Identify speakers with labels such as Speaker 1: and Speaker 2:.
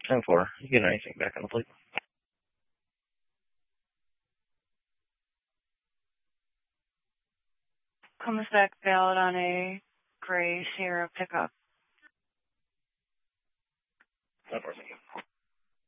Speaker 1: 10-4. You get anything back on the plate?
Speaker 2: Comes back valid on a gray Sierra pickup.
Speaker 1: 10-4, thank you.